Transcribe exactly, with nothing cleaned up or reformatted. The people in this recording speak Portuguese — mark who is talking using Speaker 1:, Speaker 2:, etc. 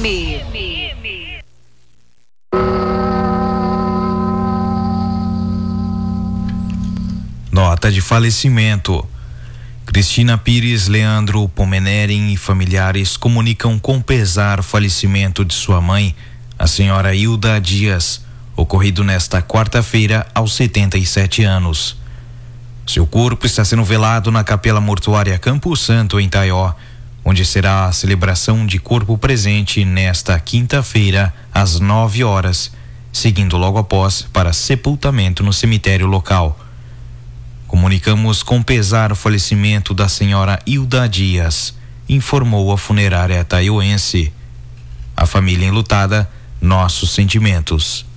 Speaker 1: Nota de falecimento. Cristina Pires Leandro Pomeneren e familiares comunicam com pesar o falecimento de sua mãe, a senhora Hilda Dias, ocorrido nesta quarta-feira aos setenta e sete anos. Seu corpo está sendo velado na Capela Mortuária Campo Santo, em Taió, onde será a celebração de corpo presente nesta quinta-feira, às nove horas, seguindo logo após para sepultamento no cemitério local. Comunicamos com pesar o falecimento da senhora Hilda Dias, informou a funerária taioense. A família enlutada, nossos sentimentos.